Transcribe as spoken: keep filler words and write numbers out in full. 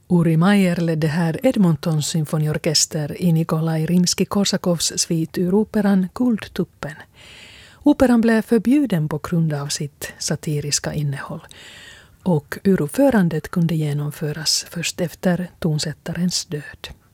Uri Maier ledde här Edmontons symfoniorkester i Nikolaj Rimski-Korsakovs svit ur operan Guldtuppen. Operan blev förbjuden på grund av sitt satiriska innehåll och uruppförandet kunde genomföras först efter tonsättarens död.